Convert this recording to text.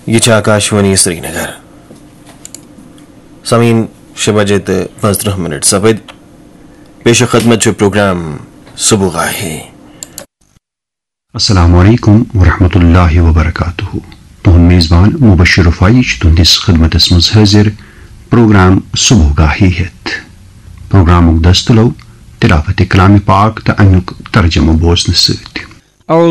ये आकाशवाणी श्रीनगर समीन शबजत 15 सफद पेश खदमत प्रोग्राम सुबह गाहे। अस्सलामु अलैकुम वरहमतुल्लाहि वबरकातुहु। तुहन मेज़बान मुबश्शिर फ़ाइज तुंदिस खदमतस मज़ हाज़िर प्रोग्राम सुबह गाहे हेत। प्रोग्राम दस्तलो तिलावत कलाम पाक त अन्युक तर्जमा बोज़न सत।